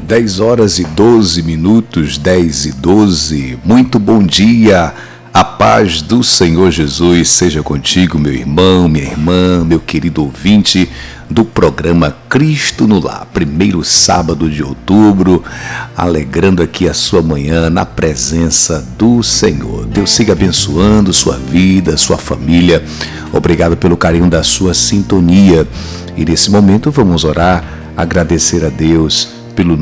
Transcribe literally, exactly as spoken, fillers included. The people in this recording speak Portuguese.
dez horas e doze minutos, dez e doze. Muito bom dia, a paz do Senhor Jesus seja contigo, meu irmão, minha irmã, meu querido ouvinte do programa Cristo no Lar. Primeiro sábado de outubro, alegrando aqui a sua manhã na presença do Senhor. Deus siga abençoando sua vida, sua família. Obrigado pelo carinho da sua sintonia. E nesse momento vamos orar, agradecer a Deus pelo